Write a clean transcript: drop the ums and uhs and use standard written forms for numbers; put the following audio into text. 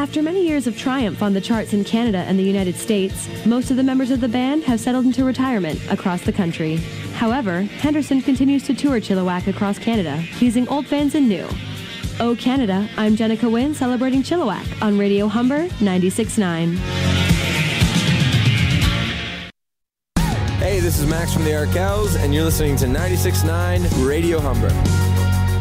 After many years of triumph on the charts in Canada and the United States, most of the members of the band have settled into retirement across the country. However, Henderson continues to tour Chilliwack across Canada, pleasing old fans and new. Oh Canada, I'm Jenica Wynn celebrating Chilliwack on Radio Humber 96.9. Hey, this is Max from the Arkells, and you're listening to 96.9 Radio Humber.